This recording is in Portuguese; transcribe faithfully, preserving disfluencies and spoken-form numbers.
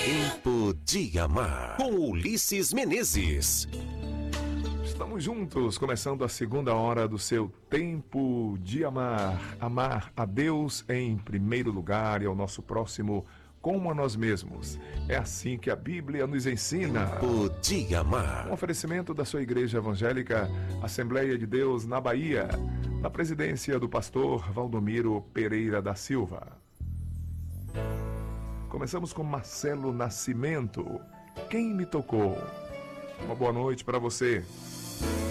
Tempo de Amar, com Ulisses Menezes. Estamos juntos, começando a segunda hora do seu Tempo de Amar. Amar a Deus em primeiro lugar e ao nosso próximo como a nós mesmos. É assim que a Bíblia nos ensina. Tempo de Amar. Um oferecimento da sua Igreja Evangélica Assembleia de Deus na Bahia, na presidência do pastor Valdomiro Pereira da Silva. Começamos com Marcelo Nascimento. Quem me tocou? Uma boa noite para você.